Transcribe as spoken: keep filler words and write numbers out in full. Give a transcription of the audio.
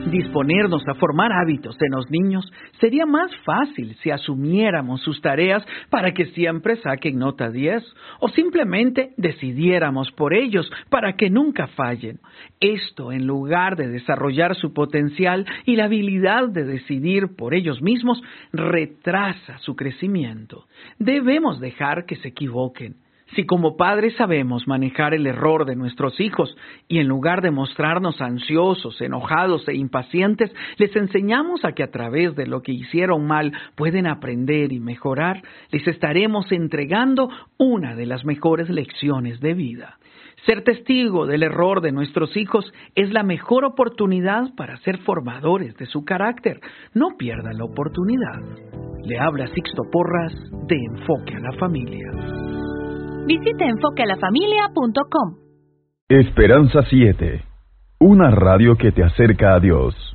Disponernos a formar hábitos en los niños sería más fácil si asumiéramos sus tareas para que siempre saquen nota diez o simplemente decidiéramos por ellos para que nunca fallen. Esto, en lugar de desarrollar su potencial y la habilidad de decidir por ellos mismos, retrasa su crecimiento. Debemos dejar que se equivoquen. Si como padres sabemos manejar el error de nuestros hijos y en lugar de mostrarnos ansiosos, enojados e impacientes, les enseñamos a que a través de lo que hicieron mal pueden aprender y mejorar, les estaremos entregando una de las mejores lecciones de vida. Ser testigo del error de nuestros hijos es la mejor oportunidad para ser formadores de su carácter. No pierdan la oportunidad. Le habla Sixto Porras de Enfoque a la Familia. Visite enfoque a la familia punto com. Esperanza siete, una radio que te acerca a Dios.